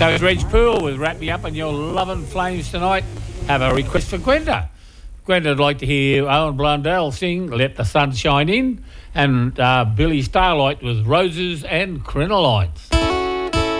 So it's Reg Poole with Wrap Me Up and Your Lovin' Flames tonight. Have a request for Gwenda. Gwenda'd like to hear Owen Blundell sing Let the Sun Shine In and Billy Starlight with Roses and Crinolines.